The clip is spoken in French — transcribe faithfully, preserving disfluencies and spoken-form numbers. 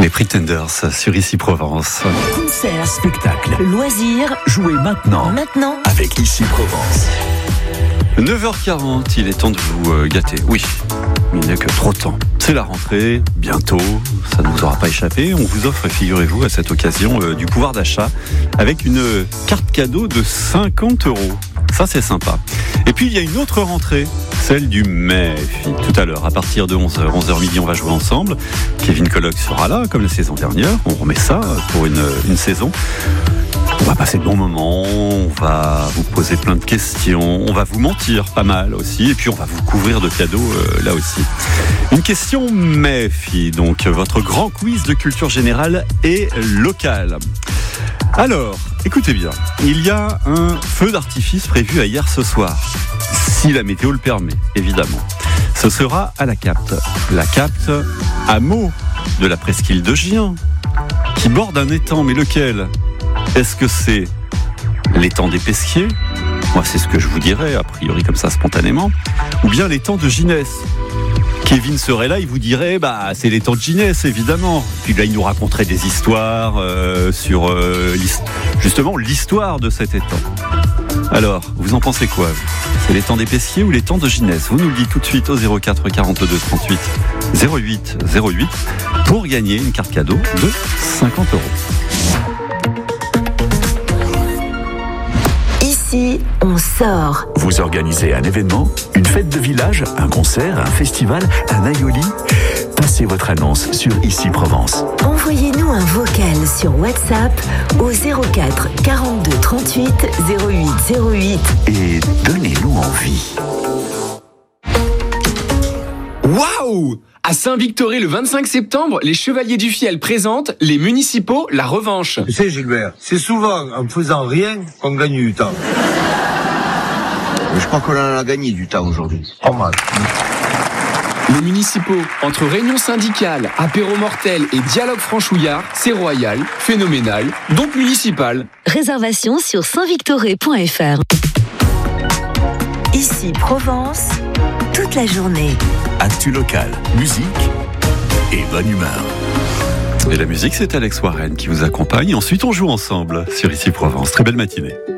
Les Pretenders sur Ici Provence. Concert, spectacle, loisirs, jouez maintenant. Maintenant. Avec Ici Provence. neuf heures quarante, il est temps de vous euh, gâter. Oui, il n'y a que trop de temps. C'est la rentrée, bientôt, ça ne vous aura pas échappé. On vous offre, figurez-vous, à cette occasion, euh, du pouvoir d'achat avec une carte cadeau de cinquante euros. Ça, c'est sympa. Et puis, il y a une autre rentrée, celle du MEFI. Tout à l'heure, à partir de onze heures, onze heures midi, on va jouer ensemble. Kevin Colloque sera là, comme la saison dernière. On remet ça pour une, une saison. On va passer de bons moments, on va vous poser plein de questions, on va vous mentir pas mal aussi, et puis on va vous couvrir de cadeaux euh, là aussi. Une question MEFI, donc votre grand quiz de culture générale et locale. Alors, écoutez bien, il y a un feu d'artifice prévu à hier ce soir, si la météo le permet, évidemment. Ce sera à la Capte. La Capte, hameau de la presqu'île de Gien, qui borde un étang, mais lequel ? Est-ce que c'est l'étang des Pesquiers ? Moi, c'est ce que je vous dirais, a priori comme ça, spontanément. Ou bien l'étang de Ginès ? Kevin serait là, il vous dirait, bah, c'est l'étang de Ginès, évidemment. Puis là, il nous raconterait des histoires euh, sur, euh, l'hist- justement, l'histoire de cet étang. Alors, vous en pensez quoi, vous ? C'est l'étang des Pesquiers ou l'étang de Ginès ? Vous nous le dites tout de suite au zéro quatre quarante-deux trente-huit zéro huit zéro huit pour gagner une carte cadeau de cinquante euros. Ici, on sort. Vous organisez un événement, une fête de village, un concert, un festival, un aioli. Passez votre annonce sur Ici Provence. Envoyez-nous un vocal sur WhatsApp au zéro quatre quarante-deux trente-huit zéro huit zéro huit Et donnez-nous envie. Waouh! À Saint-Victoré, le vingt-cinq septembre, les Chevaliers du Fiel présentent les municipaux La Revanche. Tu sais, Gilbert, c'est souvent en faisant rien qu'on gagne du temps. Mais je crois qu'on en a gagné du temps aujourd'hui. Pas mal. Les municipaux, entre réunions syndicales, apéro mortel et dialogue franchouillard, c'est royal, phénoménal, donc municipal. Réservation sur saint victoré point f r. Ici Provence, toute la journée. Actu local, musique et bonne humeur. Et la musique, c'est Alex Warren qui vous accompagne. Ensuite, on joue ensemble sur Ici Provence. Très belle matinée.